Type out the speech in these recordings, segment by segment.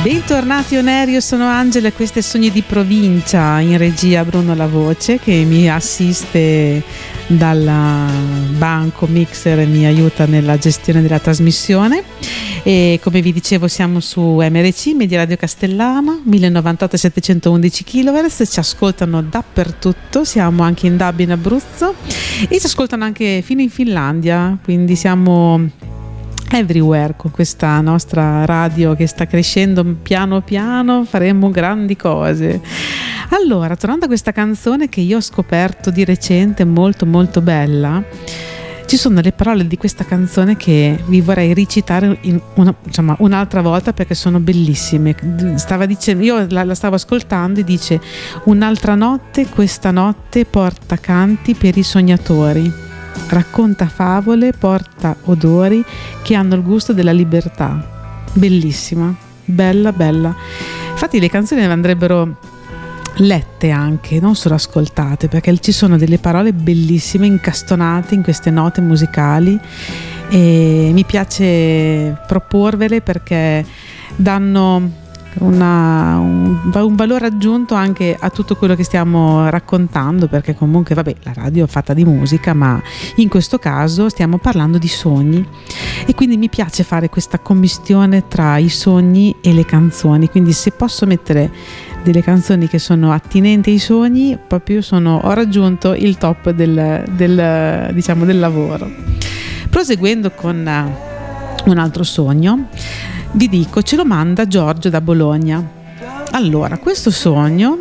Bentornati on air, io sono Angela e questo è Sogni di Provincia, in regia Bruno La Voce che mi assiste dal banco mixer e mi aiuta nella gestione della trasmissione. E come vi dicevo siamo su MRC, Media Radio Castellana, 1098 711 kHz, ci ascoltano dappertutto, siamo anche in DAB in Abruzzo e ci ascoltano anche fino in Finlandia, quindi siamo everywhere con questa nostra radio che sta crescendo piano piano, faremo grandi cose. Allora, tornando a questa canzone che io ho scoperto di recente, molto molto bella, ci sono le parole di questa canzone che vi vorrei recitare un'altra volta perché sono bellissime. Stava dicendo, io la stavo ascoltando e dice: un'altra notte, questa notte porta canti per i sognatori, racconta favole, porta odori che hanno il gusto della libertà. Bellissima, bella bella. Infatti le canzoni andrebbero lette anche, non solo ascoltate, perché ci sono delle parole bellissime incastonate in queste note musicali e mi piace proporvele perché danno un valore aggiunto anche a tutto quello che stiamo raccontando, perché comunque vabbè, la radio è fatta di musica, ma in questo caso stiamo parlando di sogni e quindi mi piace fare questa commistione tra i sogni e le canzoni. Quindi se posso mettere delle canzoni che sono attinenti ai sogni, proprio ho raggiunto il top del lavoro. Proseguendo con un altro sogno, vi dico, ce lo manda Giorgio da Bologna. Allora, in questo sogno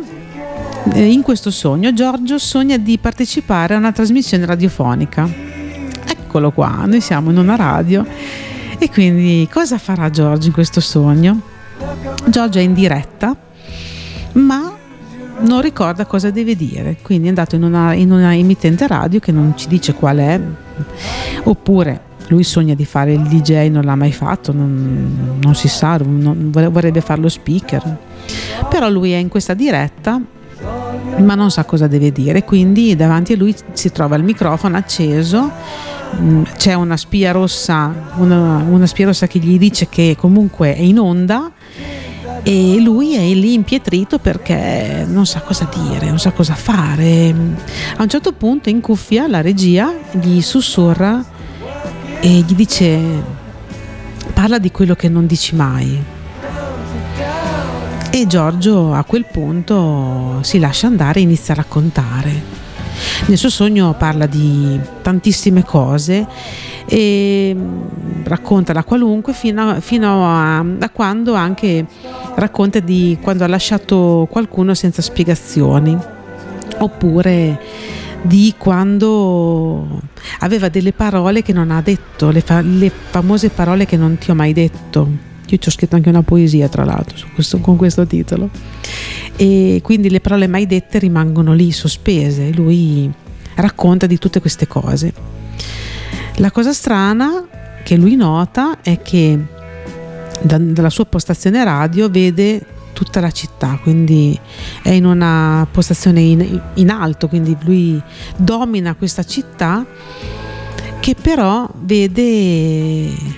Giorgio sogna di partecipare a una trasmissione radiofonica. Eccolo qua, noi siamo in una radio e quindi cosa farà Giorgio in questo sogno? Giorgio è in diretta ma non ricorda cosa deve dire, quindi è andato in una emittente radio che non ci dice qual è, oppure lui sogna di fare il DJ, non l'ha mai fatto, non si sa, vorrebbe fare lo speaker, però lui è in questa diretta ma non sa cosa deve dire, quindi davanti a lui si trova il microfono acceso, c'è una spia rossa che gli dice che comunque è in onda e lui è lì impietrito perché non sa cosa dire, non sa cosa fare. A un certo punto in cuffia la regia gli sussurra e gli dice: parla di quello che non dici mai. E Giorgio a quel punto si lascia andare e inizia a raccontare. Nel suo sogno parla di tantissime cose e racconta da qualunque fino a quando anche racconta di quando ha lasciato qualcuno senza spiegazioni, oppure di quando aveva delle parole che non ha detto, le famose parole che non ti ho mai detto. Io ci ho scritto anche una poesia tra l'altro con questo titolo, e quindi le parole mai dette rimangono lì sospese. Lui racconta di tutte queste cose. La cosa strana che lui nota è che dalla sua postazione radio vede tutta la città, quindi è in una postazione in alto, quindi lui domina questa città, che però vede